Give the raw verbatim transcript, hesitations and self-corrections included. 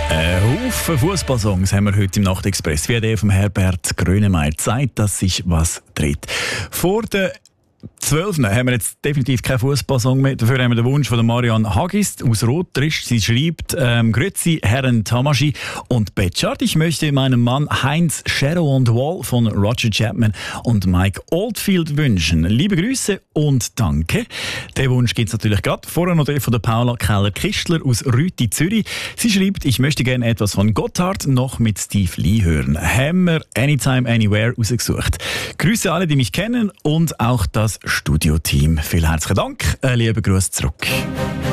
Ein Haufen Fußballsongs haben wir heute im Nachtexpress. Wie der vom Herbert Grönemeyer zeigt, dass sich was dreht. Vor der zwölf haben wir jetzt definitiv keinen Fußballsong mehr. Dafür haben wir den Wunsch von Marianne Hagist aus Rotrisch. Sie schreibt, ähm, Grüezi, Herren Tamaschi und Betschart. Ich möchte meinem Mann Heinz Shadow on the Wall von Roger Chapman und Mike Oldfield wünschen. Liebe Grüße und danke. Den Wunsch gibt es natürlich gerade. Vorher noch der von der Paula Keller-Kistler aus Rüti, Zürich. Sie schreibt, ich möchte gerne etwas von Gotthard noch mit Steve Lee hören. Haben wir Anytime, Anywhere rausgesucht. Grüße alle, die mich kennen und auch das Studioteam. Vielen herzlichen Dank. Äh, liebe Grüße zurück.